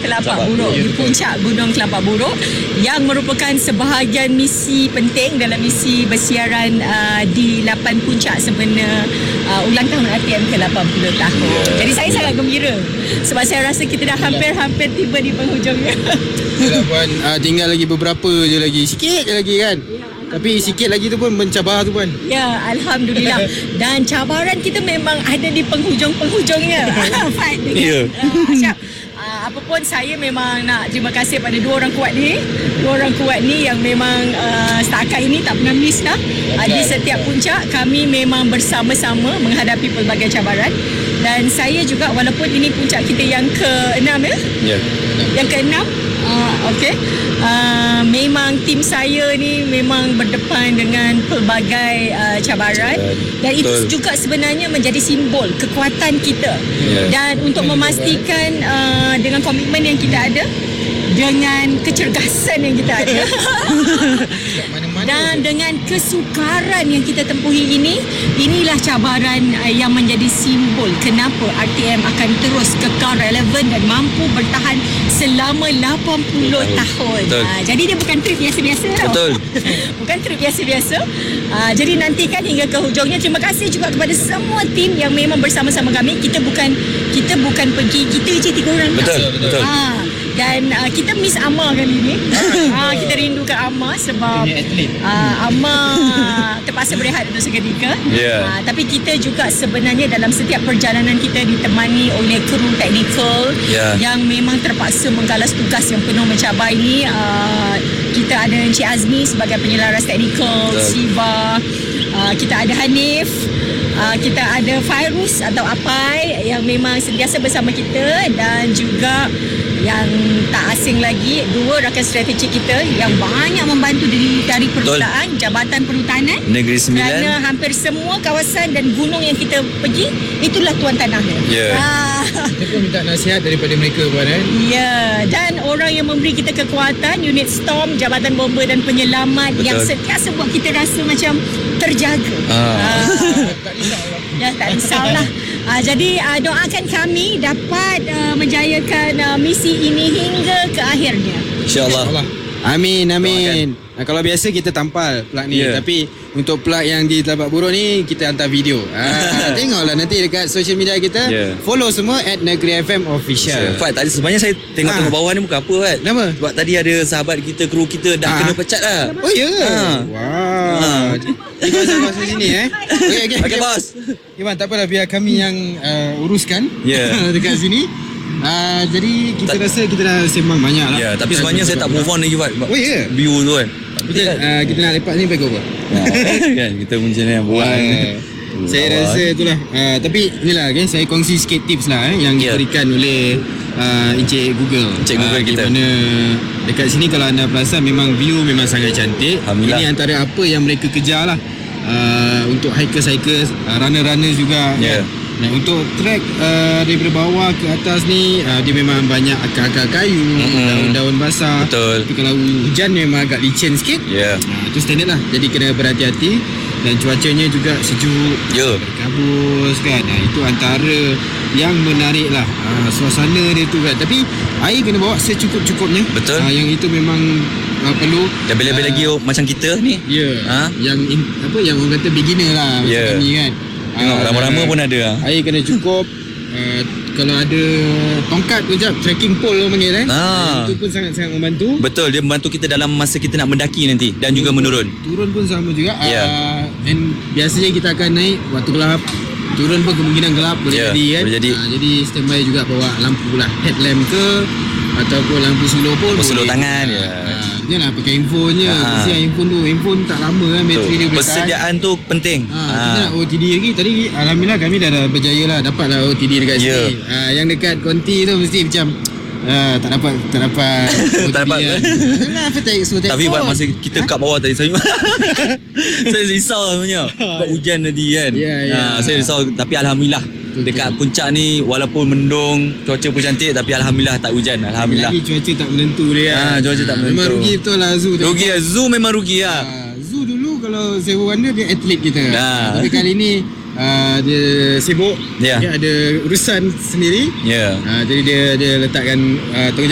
Kelapa Buruk, di puncak Gunung Kelapa Buruk, yang merupakan sebahagian misi penting dalam misi bersiaran di 8 puncak sempena ulang tahun RTM ke-80 tahun. Jadi saya sangat gembira sebab saya rasa kita dah hampir tiba di penghujungnya. Yalah Puan, tinggal lagi beberapa je lagi, sikit je lagi kan. Tapi sikit lagi tu pun mencabar tu Puan. Ya, Alhamdulillah. Dan cabaran kita memang ada di penghujung-penghujungnya. Fight dengan Asyaf. Apapun saya memang nak terima kasih pada dua orang kuat ni yang memang setakat ini tak pernah miss lah. Di setiap puncak kami memang bersama-sama menghadapi pelbagai cabaran. Dan saya juga, walaupun ini puncak kita yang ke-6 yang ke-6, okey. Memang tim saya ni memang berdepan dengan pelbagai cabaran, dan itu juga sebenarnya menjadi simbol kekuatan kita. Dan untuk memastikan dengan komitmen yang kita ada, dengan kecergasan yang kita ada dan dengan kesukaran yang kita tempuhi inilah cabaran yang menjadi simbol kenapa RTM akan terus kekal relevan dan mampu bertahan selama 80 tahun. Jadi dia bukan trip biasa-biasa tau. Bukan trip biasa-biasa. Jadi nantikan hingga ke hujungnya. Terima kasih juga kepada semua tim yang memang bersama-sama kami. Kita bukan pergi kita je 3 orang. Betul. Dan kita miss Amma kali ni. Kita rindukan Amma sebab Amma terpaksa berehat untuk seketika. Tapi kita juga sebenarnya dalam setiap perjalanan kita ditemani oleh kru teknikal yang memang terpaksa menggalas tugas yang penuh mencabar ini. Kita ada Encik Azmi sebagai penyelaras teknikal, Siva, kita ada Hanif, kita ada Fairuz atau Apai yang memang sentiasa bersama kita, dan juga yang tak asing lagi, dua rakan strategi kita yang banyak membantu dari perhutanan, Jabatan Perhutanan Negeri Sembilan. Kerana hampir semua kawasan dan gunung yang kita pergi, itulah tuan tanahnya. Kita pun minta nasihat daripada mereka Puan. Dan orang yang memberi kita kekuatan, unit storm, Jabatan Bomba dan Penyelamat yang sentiasa buat kita rasa macam terjaga. Tak risaulah. Jadi doakan kami dapat menjayakan misi ini hingga ke akhirnya. InsyaAllah. Amin. Kalau biasa kita tampal plug ni, tapi untuk plug yang di Kelapa Buruk ni kita hantar video. Tengoklah nanti dekat social media kita. Follow semua @Negeri FM Official. Fat, tadi sebenarnya saya tengok bawah ni bukan apa Fat. Kenapa? Sebab tadi ada sahabat kita, kru kita dah kena pecat lah. Oh ya. Wow. Di kawasan sini Okey bos. Iwan, tak apalah, biar kami yang uruskan dekat sini. Jadi kita rasa kita dah sembang banyak lah. Tapi sebenarnya saya tak move on lagi Fat. Oh ya. View tu kan. Kita nak lepak ni baik apa? Kan kita macam ni buat. Saya rasa itulah. Tapi inilah saya kongsi sikit tips lah yang diberikan oleh Encik Google. Encik Google kita. Di mana dekat sini kalau anda perasan memang view memang sangat cantik. Ini antara apa yang mereka kejar lah. Untuk hikers, runner juga. Nah, untuk trek daripada bawah ke atas ni dia memang banyak akar-akar kayu, daun-daun basah. Tapi kalau hujan memang agak licin sikit. Itu standard lah. Jadi kena berhati-hati. Dan cuacanya juga sejuk, berkabus kan. Itu antara yang menarik lah, suasana dia tu kan. Tapi air kena bawa secukup-cukupnya. Yang itu memang perlu. Dan lebih-lebih lagi macam kita ni. Yang orang kata beginner lah macam kami kan. Tengok lama-lama pun ada air kena cukup. Kalau ada tongkat kejap, trekking pole orang panggil itu pun sangat-sangat membantu. Betul, dia membantu kita dalam masa kita nak mendaki nanti dan juga menurun. Turun pun sama juga. Dan biasanya kita akan naik waktu gelap. Turun pun kemungkinan gelap boleh jadi kan. Jadi standby juga bawa lampu lah, headlamp ke ataupun lampu slow pun boleh. Slow tangan. Yalah, pakai handphone je. Kesian handphone tak lama kan, bateri dia boleh tahan. Persediaan tu penting. Kita nak OTD lagi. Tadi alhamdulillah kami dah berjaya lah, dapat lah OTD dekat sini. Yang dekat konti tu mesti macam tak dapat OTD kan. Apa tapi masa kita kat bawah tadi saya risau sebenarnya sebab hujan tadi kan. Saya risau, tapi alhamdulillah dekat puncak ni walaupun mendung, cuaca pun cantik, tapi alhamdulillah tak hujan. Alhamdulillah. Lagi cuaca tak menentu dia. Cuaca tak menentu. Memang rugi betul lah Zoo. Rugi lah Zoo, memang rugi lah. Zoo dulu kalau sewa wonder dia atlet kita. Tapi kali ni dia sibuk. Dia ada urusan sendiri. Jadi dia letakkan tanggungjawab